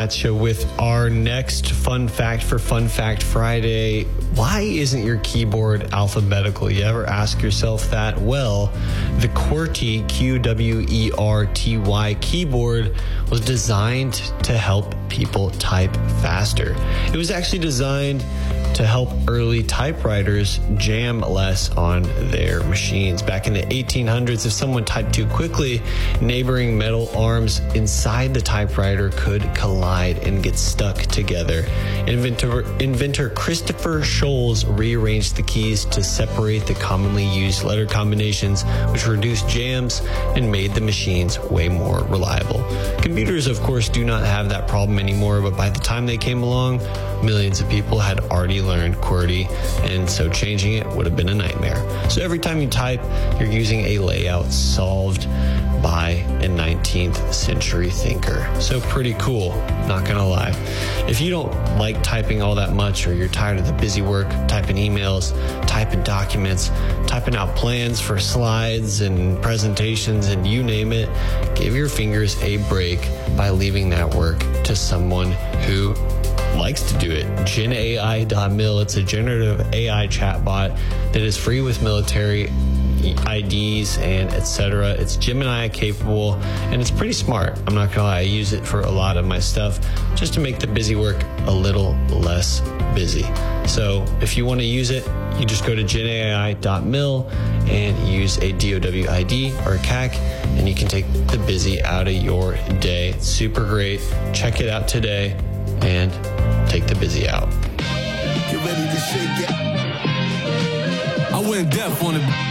at you with our next fun fact for Fun Fact Friday. Why isn't your keyboard alphabetical? You ever ask yourself that? Well, the QWERTY, QWERTY keyboard was designed to help people type faster. It was actually designed to help early typewriters jam less on their machines. Back in the 1800s, if someone typed too quickly, neighboring metal arms inside the typewriter could collide and get stuck together. Inventor Christopher Sholes rearranged the keys to separate the commonly used letter combinations, which reduced jams and made the machines way more reliable. Computers, of course, do not have that problem anymore, but by the time they came along, millions of people had already learned QWERTY, and so changing it would have been a nightmare. So every time you type, you're using a layout solved by a 19th century thinker. So pretty cool, not gonna lie. If you don't like typing all that much, or you're tired of the busy work, typing emails, typing documents, typing out plans for slides and presentations, and you name it, give your fingers a break by leaving that work to someone who likes to do it. GenAI.mil. It's a generative AI chatbot that is free with military IDs and etc. It's Gemini capable, and it's pretty smart. I'm not gonna lie, I use it for a lot of my stuff just to make the busy work a little less busy. So if you want to use it, you just go to genai.mil and use a DOW ID or a CAC, and you can take the busy out of your day. It's super great. Check it out today and take the busy out. Get ready to shake it. I went deaf on it.